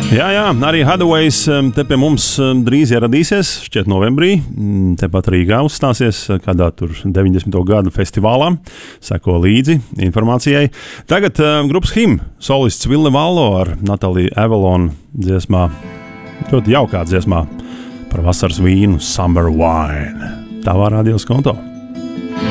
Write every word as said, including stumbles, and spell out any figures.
Jā, jā, arī Hadaway's te pie mums drīz ieradīsies, šķiet novembrī, tepat Rīgā uzstāsies kādā tur deviņdesmito gadu festivālā, seko līdzi informācijai. Tagad grupas Him, solists Ville Vallo ar Natāliju Avalonu dziesmā, ļoti jaukā dziesmā par vasaras vīnu Summer Wine. Tavā radios konto.